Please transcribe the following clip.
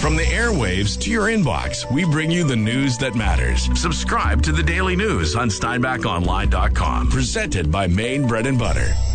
From the airwaves to your inbox, we bring you the news that matters. Subscribe to the Daily News on SteinbachOnline.com. Presented by Maine Bread and Butter.